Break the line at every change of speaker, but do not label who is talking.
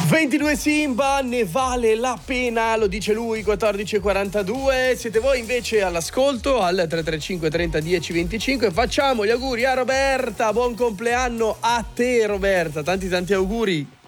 22 Simba, ne vale la pena, lo dice lui, 14:42. Siete voi invece all'ascolto al 335 30 10 25. Facciamo gli auguri a Roberta, buon compleanno a te Roberta, tanti auguri.